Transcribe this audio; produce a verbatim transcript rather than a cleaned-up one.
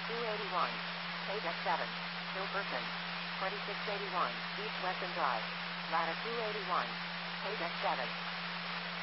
two eighty-one. Page seven. Hilferton. twenty-six eighty-one. East Weston Drive. Latitude eighty-one. Page seven.